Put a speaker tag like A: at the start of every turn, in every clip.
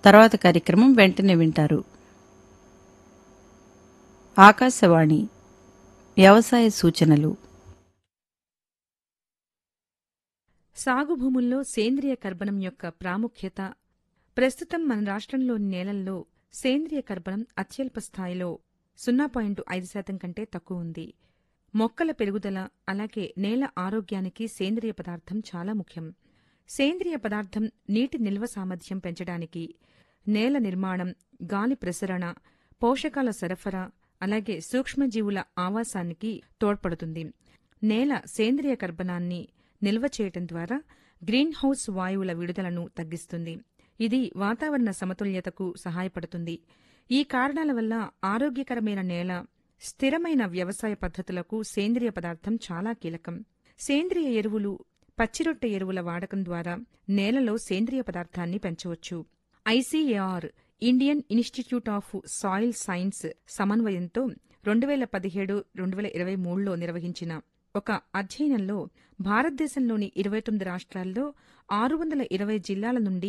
A: తర్వాత కార్యక్రమం వెంటనే వింటారు. ఆకాశవాణి వ్యవసాయ సూచనలు.
B: సాగు భూముల్లో సేంద్రియ కర్బనం యొక్క ప్రాముఖ్యత. ప్రస్తుతం మన రాష్ట్రంలోని నేలల్లో సేంద్రియ కర్బనం అత్యల్ప స్థాయిలో 0.5% కంటే తక్కువ ఉంది. మొక్కల పెరుగుదల అలాగే నేల ఆరోగ్యానికి సేంద్రియ పదార్థం చాలా ముఖ్యం. సేంద్రియ పదార్థం నీటి నిల్వ సామర్థ్యం పెంచడానికి, నేల నిర్మాణం, గాలి ప్రసరణ, పోషకాల సరఫరా అలాగే సూక్ష్మజీవుల ఆవాసానికి తోడ్పడుతుంది. నేల సేంద్రియ కర్బనాన్ని నిల్వ చేయటం ద్వారా గ్రీన్ హౌస్ వాయువుల విడుదలను తగ్గిస్తుంది. ఇది వాతావరణ సమతుల్యతకు సహాయపడుతుంది. ఈ కారణాల వల్ల ఆరోగ్యకరమైన నేల, స్థిరమైన వ్యవసాయ పద్ధతులకు సేంద్రియ పదార్థం చాలా కీలకం. సేంద్రియ ఎరువులు, పచ్చిరొట్టె ఎరువుల వాడకం ద్వారా నేలలో సేంద్రియ పదార్థాన్ని పెంచవచ్చు. ICAR, Indian institute of soil science సమన్వయంతో 2017-2023లో నిర్వహించిన ఒక అధ్యయనంలో భారతదేశంలోని 29 రాష్ట్రాల్లో 620 జిల్లాల నుండి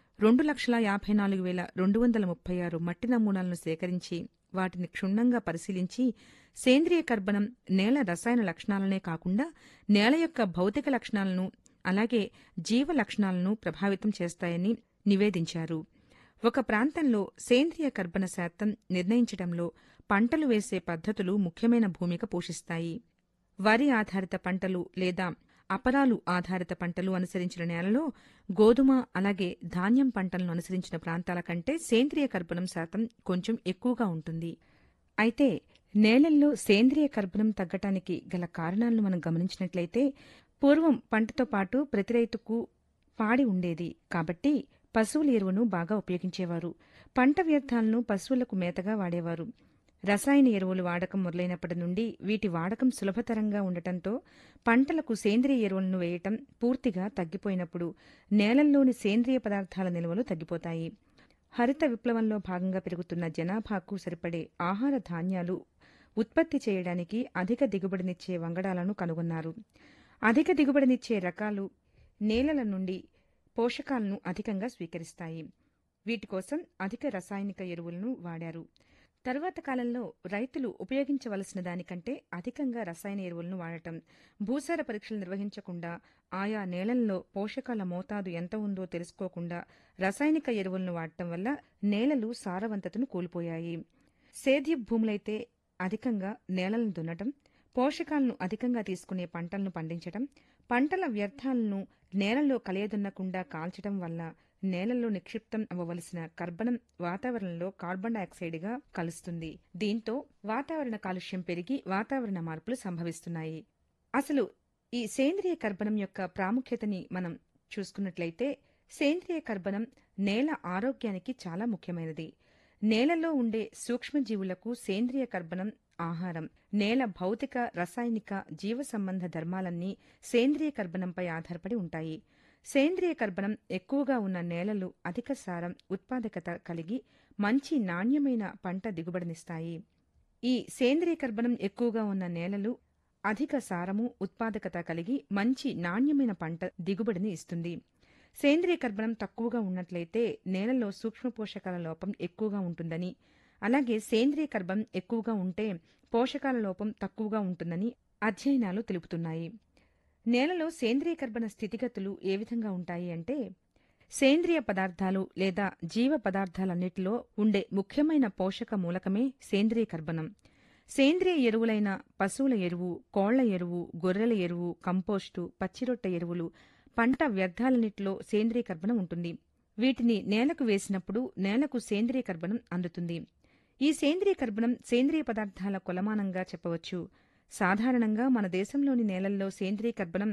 B: 2,54,236 మట్టి నమూనాలను సేకరించి వాటిని క్షుణ్ణంగా పరిశీలించి సేంద్రియ కర్బనం నేల రసాయన లక్షణాలనే కాకుండా నేల యొక్క భౌతిక లక్షణాలను అలాగే జీవ లక్షణాలను ప్రభావితం చేస్తాయని నివేదించారు. ఒక ప్రాంతంలో సేంద్రియ కర్బన శాతం నిర్ణయించడంలో పంటలు వేసే పద్ధతులు ముఖ్యమైన భూమిక పోషిస్తాయి. వరి ఆధారిత పంటలు లేదా అపరాలు ఆధారిత పంటలు అనుసరించిన నేలలో గోధుమ అలాగే ధాన్యం పంటలను అనుసరించిన ప్రాంతాల కంటే సేంద్రియ కర్బనం శాతం కొంచెం ఎక్కువగా ఉంటుంది. అయితే నేలల్లో సేంద్రియ కర్బనం తగ్గటానికి గల కారణాలను మనం గమనించినట్లయితే, పూర్వం పంటతో పాటు ప్రతి రైతుకు పాడి ఉండేది కాబట్టి పశువుల ఎరువును బాగా ఉపయోగించేవారు. పంట వ్యర్థాలను పశువులకు మేతగా వాడేవారు. రసాయన ఎరువులు వాడకం మొదలైనప్పటి నుండి వీటి వాడకం సులభతరంగా ఉండటంతో పంటలకు సేంద్రియ ఎరువులను వేయటం పూర్తిగా తగ్గిపోయినప్పుడు నేలల్లోని సేంద్రియ పదార్థాల నిల్వలు తగ్గిపోతాయి. హరిత విప్లవంలో భాగంగా పెరుగుతున్న జనాభాకు సరిపడే ఆహార ధాన్యాలు ఉత్పత్తి చేయడానికి అధిక దిగుబడినిచ్చే వంగడాలను కనుగొన్నారు. అధిక దిగుబడినిచ్చే రకాలు నేలల నుండి పోషకాలను అధికంగా స్వీకరిస్తాయి. వీటి కోసం అధిక రసాయనిక ఎరువులను వాడారు. తరువాత కాలంలో రైతులు ఉపయోగించవలసిన దానికంటే అధికంగా రసాయన ఎరువులను వాడటం, భూసార పరీక్షలు నిర్వహించకుండా, ఆయా నేలల్లో పోషకాల మోతాదు ఎంత ఉందో తెలుసుకోకుండా రసాయనిక ఎరువులను వాడటం వల్ల నేలలు సారవంతతను కోల్పోయాయి. సేద్య భూములైతే అధికంగా నేలలను దున్నటం, పోషకాలను అధికంగా తీసుకునే పంటలను పండించటం, పంటల వ్యర్థాలను నేలలో కలియదున్నకుండా కాల్చటం వల్ల నేలలో నిక్షిప్తం అవ్వవలసిన కర్బనం వాతావరణంలో కార్బన్ డయాక్సైడ్గా కలుస్తుంది. దీంతో వాతావరణ కాలుష్యం పెరిగి వాతావరణ మార్పులు సంభవిస్తున్నాయి. అసలు ఈ సేంద్రియ కర్బనం యొక్క ప్రాముఖ్యతని మనం చూసుకున్నట్లయితే, సేంద్రియ కర్బనం నేల ఆరోగ్యానికి చాలా ముఖ్యమైనది. నేలలో ఉండే సూక్ష్మజీవులకు సేంద్రియ కర్బనం ఆహారం. నేల భౌతిక, రసాయనిక, జీవ సంబంధ ధర్మాలన్నీ సేంద్రియ కర్బనంపై ఆధారపడి ఉంటాయి. సేంద్రియ కర్బనం ఎక్కువగా ఉన్న నేలలు అధిక సారం, ఉత్పాదకత కలిగి మంచి నాణ్యమైన పంట దిగుబడినిస్తాయి. ఈ సేంద్రియ కర్బనం ఎక్కువగా ఉన్న నేలలు అధిక సారము, ఉత్పాదకత కలిగి మంచి నాణ్యమైన పంట దిగుబడిని ఇస్తుంది. సేంద్రియ కర్బనం తక్కువగా ఉన్నట్లయితే నేలలో సూక్ష్మ పోషకాల లోపం ఎక్కువగా ఉంటుందని, అలాగే సేంద్రియ కర్బనం ఎక్కువగా ఉంటే పోషకాల లోపం తక్కువగా ఉంటుందని అధ్యయనాలు తెలుపుతున్నాయి. నేలలో సేంద్రియ కర్బన స్థితిగతులు ఏ విధంగా ఉంటాయి అంటే, సేంద్రియ పదార్థాలు లేదా జీవ పదార్థాలన్నిటిలో ఉండే ముఖ్యమైన పోషక మూలకమే సేంద్రియ కర్బనం. సేంద్రియ ఎరువులైన పశువుల ఎరువు, కోళ్ల ఎరువు, గొర్రెల ఎరువు, కంపోస్టు, పచ్చిరొట్టె ఎరువులు, పంట వ్యర్థాలన్నిటిలో సేంద్రియ కర్బనం ఉంటుంది. వీటిని నేలకు వేసినప్పుడు నేలకు సేంద్రియ కర్బనం అందుతుంది. ఈ సేంద్రియ కర్బనం సేంద్రియ పదార్థాల కొలమానంగా చెప్పవచ్చు. సాధారణంగా మన దేశంలోని నేలల్లో సేంద్రియ కర్బనం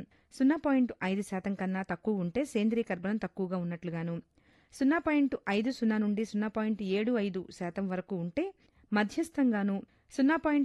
B: 0.5% కన్నా తక్కువ ఉంటే సేంద్రియ కర్బనం తక్కువగా ఉన్నట్లుగాను, 0.50 నుండి 0.75% వరకు ఉంటే మధ్యస్థంగాను, 0.